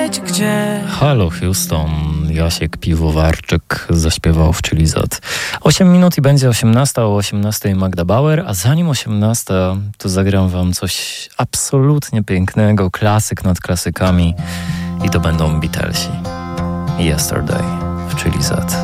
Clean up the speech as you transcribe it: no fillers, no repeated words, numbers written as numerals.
wiedzieć gdzie. Halo Houston, Jasiek Piwowarczyk zaśpiewał w Chili Z. 8 minut i będzie 18, o 18 Magda Bauer, a zanim 18 to zagram wam coś absolutnie pięknego, klasyk nad klasykami i to będą Beatlesi. Yesterday w Chili Z.